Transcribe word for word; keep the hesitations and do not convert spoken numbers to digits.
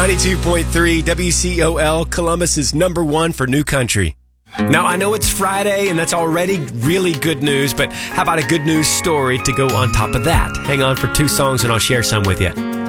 ninety-two point three W C O L, Columbus is number one for new country. Now, I know it's Friday, and that's already really good news, but how about a good news story to go on top of that? Hang on for two songs, and I'll share some with you.